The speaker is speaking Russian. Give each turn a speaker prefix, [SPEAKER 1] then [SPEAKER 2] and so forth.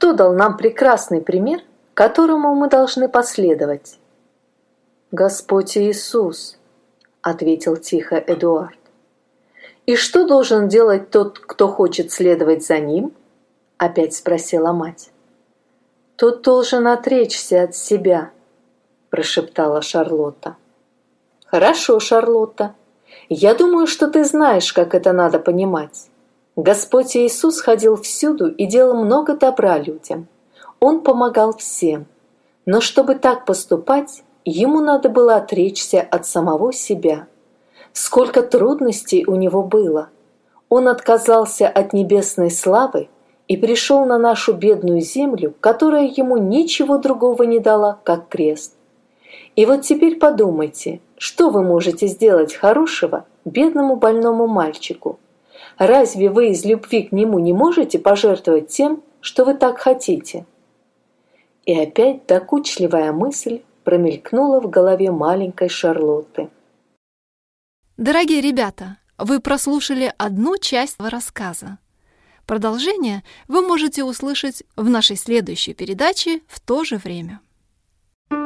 [SPEAKER 1] Кто дал нам прекрасный пример, которому мы должны последовать?» «Господь Иисус», — ответил тихо Эдуард. «И что должен делать тот, кто хочет следовать за ним?» — опять спросила мать. «Тот должен отречься от себя», — прошептала Шарлотта. «Хорошо, Шарлотта. Я думаю, что ты знаешь, как это надо понимать. Господь Иисус ходил всюду и делал много добра людям. Он помогал всем. Но чтобы так поступать, ему надо было отречься от самого себя. Сколько трудностей у него было. Он отказался от небесной славы и пришел на нашу бедную землю, которая ему ничего другого не дала, как крест. И вот теперь подумайте, что вы можете сделать хорошего бедному больному мальчику? Разве вы из любви к нему не можете пожертвовать тем, что вы так хотите?» И опять докучливая мысль промелькнула в голове маленькой Шарлотты.
[SPEAKER 2] Дорогие ребята, вы прослушали одну часть рассказа. Продолжение вы можете услышать в нашей следующей передаче в то же время.